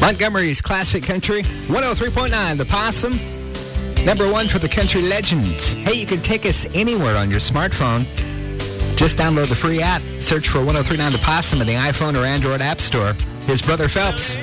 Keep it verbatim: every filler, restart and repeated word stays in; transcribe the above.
Montgomery's Classic Country, one oh three point nine, The Possum. Number one for the Country Legends. Hey, you can take us anywhere on your smartphone. Just download the free app. Search for one oh three point nine The Possum in the iPhone or Android App Store. Here's Brother Phelps.